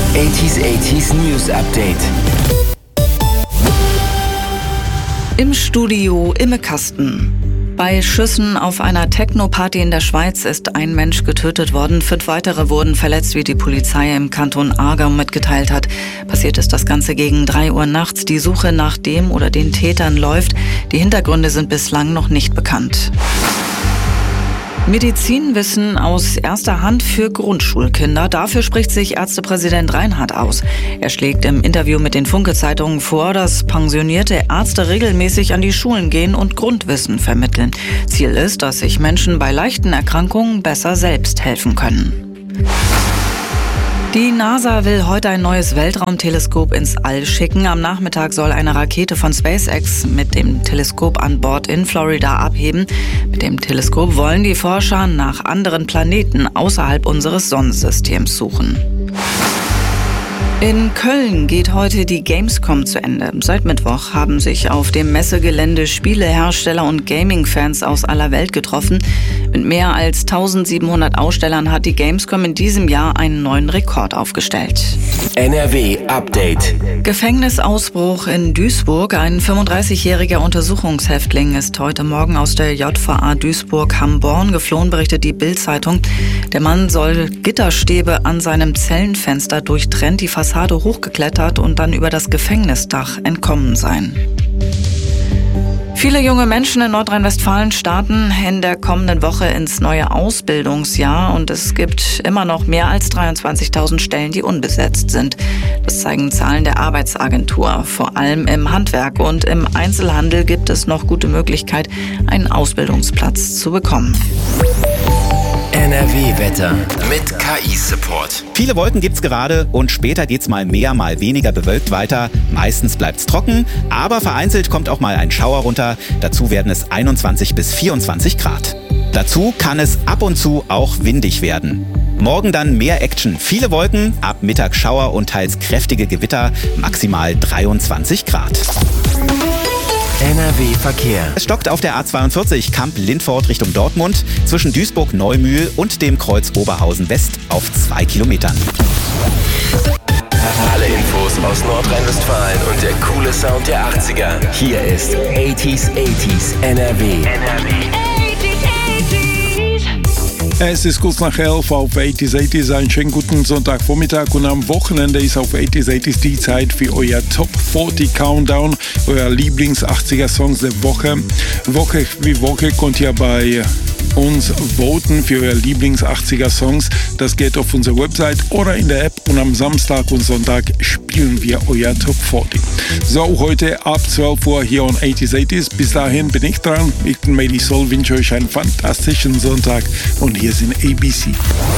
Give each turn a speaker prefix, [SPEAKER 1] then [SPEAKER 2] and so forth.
[SPEAKER 1] 80s News Update.
[SPEAKER 2] Im Studio Immekasten. Bei Schüssen auf einer Techno-Party in der Schweiz ist ein Mensch getötet worden. 5 weitere wurden verletzt, wie die Polizei im Kanton Aargau mitgeteilt hat. Passiert ist das Ganze gegen 3 Uhr nachts. Die Suche nach dem oder den Tätern läuft. Die Hintergründe sind bislang noch nicht bekannt. Medizinwissen aus erster Hand für Grundschulkinder. Dafür spricht sich Ärztepräsident Reinhardt aus. Er schlägt im Interview mit den Funke-Zeitungen vor, dass pensionierte Ärzte regelmäßig an die Schulen gehen und Grundwissen vermitteln. Ziel ist, dass sich Menschen bei leichten Erkrankungen besser selbst helfen können. Die NASA will heute ein neues Weltraumteleskop ins All schicken. Am Nachmittag soll eine Rakete von SpaceX mit dem Teleskop an Bord in Florida abheben. Mit dem Teleskop wollen die Forscher nach anderen Planeten außerhalb unseres Sonnensystems suchen. In Köln geht heute die Gamescom zu Ende. Seit Mittwoch haben sich auf dem Messegelände Spielehersteller und Gaming-Fans aus aller Welt getroffen. Mit mehr als 1700 Ausstellern hat die Gamescom in diesem Jahr einen neuen Rekord aufgestellt.
[SPEAKER 1] NRW Update.
[SPEAKER 2] Gefängnisausbruch in Duisburg. Ein 35-jähriger Untersuchungshäftling ist heute Morgen aus der JVA Duisburg-Hamborn geflohen, berichtet die Bild-Zeitung. Der Mann soll Gitterstäbe an seinem Zellenfenster durchtrennt, die Fassade hochgeklettert und dann über das Gefängnisdach entkommen sein. Viele junge Menschen in Nordrhein-Westfalen starten in der kommenden Woche ins neue Ausbildungsjahr und es gibt immer noch mehr als 23.000 Stellen, die unbesetzt sind. Das zeigen Zahlen der Arbeitsagentur. Vor allem im Handwerk und im Einzelhandel gibt es noch gute Möglichkeit, einen Ausbildungsplatz zu bekommen.
[SPEAKER 1] NRW-Wetter mit KI-Support.
[SPEAKER 3] Viele Wolken gibt's gerade und später geht's mal mehr, mal weniger bewölkt weiter. Meistens bleibt's trocken, aber vereinzelt kommt auch mal ein Schauer runter. Dazu werden es 21 bis 24 Grad. Dazu kann es ab und zu auch windig werden. Morgen dann mehr Action. Viele Wolken, ab Mittag Schauer und teils kräftige Gewitter, maximal 23 Grad.
[SPEAKER 1] NRW-Verkehr.
[SPEAKER 3] Es stockt auf der A42 Kamp-Lindfort Richtung Dortmund zwischen Duisburg-Neumühl und dem Kreuz Oberhausen West auf 2 Kilometern.
[SPEAKER 1] Alle Infos aus Nordrhein-Westfalen und der coole Sound der 80er. Hier ist 80s NRW.
[SPEAKER 4] Es ist kurz nach 11 auf 80s. Einen schönen guten Sonntagvormittag und am Wochenende ist auf 80s die Zeit für euer Top 40 Countdown, euer Lieblings-80er-Songs der Woche. Woche wie Woche könnt ihr bei uns voten für euer Lieblings-80er-Songs. Das geht auf unserer Website oder in der App und am Samstag und Sonntag spielen wir euer Top 40. So, heute ab 12 Uhr hier on 80s. Bis dahin bin ich dran. Ich bin Mady Soul, wünsche euch einen fantastischen Sonntag und hier sind ABC.